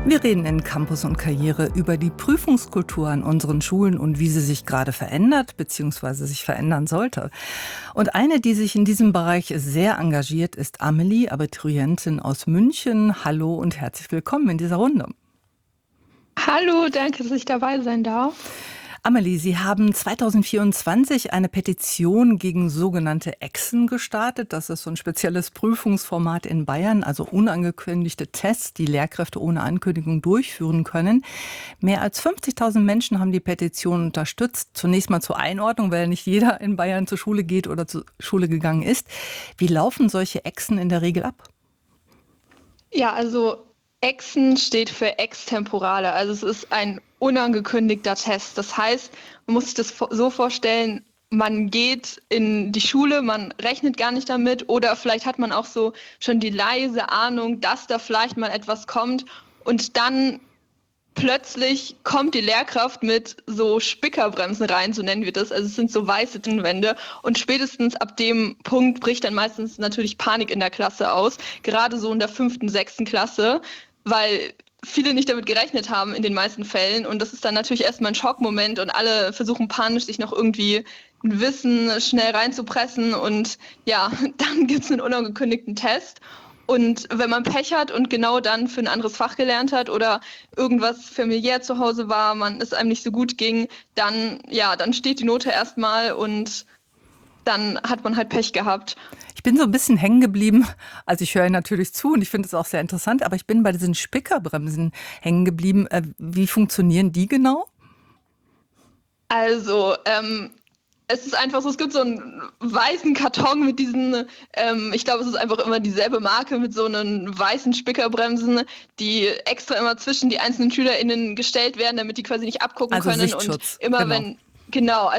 Wir reden in Campus und Karriere über die Prüfungskultur an unseren Schulen und wie sie sich gerade verändert bzw. sich verändern sollte. Und eine, die sich in diesem Bereich sehr engagiert, ist Amelie, Abiturientin aus München. Hallo und herzlich willkommen in dieser Runde. Hallo, danke, dass ich dabei sein darf. Amelie, Sie haben 2024 eine Petition gegen sogenannte Exen gestartet. Das ist so ein spezielles Prüfungsformat in Bayern, also unangekündigte Tests, die Lehrkräfte ohne Ankündigung durchführen können. Mehr als 50.000 Menschen haben die Petition unterstützt. Zunächst mal zur Einordnung, weil nicht jeder in Bayern zur Schule geht oder zur Schule gegangen ist. Wie laufen solche Exen in der Regel ab? Ja, also Exen steht für extemporale, also es ist ein unangekündigter Test. Das heißt, man muss sich das so vorstellen, man geht in die Schule, man rechnet gar nicht damit oder vielleicht hat man auch so schon die leise Ahnung, dass da vielleicht mal etwas kommt und dann plötzlich kommt die Lehrkraft mit so Spickerbremsen rein, so nennen wir das. Also es sind so weiße Wände und spätestens ab dem Punkt bricht dann meistens natürlich Panik in der Klasse aus, gerade so in der 5., 6. Klasse, weil viele nicht damit gerechnet haben in den meisten Fällen und das ist dann natürlich erstmal ein Schockmoment und alle versuchen panisch sich noch irgendwie ein Wissen schnell reinzupressen und ja, dann gibt es einen unangekündigten Test. Und wenn man Pech hat und genau dann für ein anderes Fach gelernt hat oder irgendwas familiär zu Hause war, es einem nicht so gut ging, dann steht die Note erstmal und dann hat man halt Pech gehabt. Ich bin so ein bisschen hängen geblieben. Also ich höre natürlich zu und ich finde es auch sehr interessant, aber ich bin bei diesen Spickerbremsen hängen geblieben. Wie funktionieren die genau? Also, es ist einfach so, es gibt so einen weißen Karton mit diesen, ich glaube, es ist einfach immer dieselbe Marke mit so einen weißen Spickerbremsen, die extra immer zwischen die einzelnen SchülerInnen gestellt werden, damit die quasi nicht abgucken Also können. Und Sichtschutz, immer genau. genau,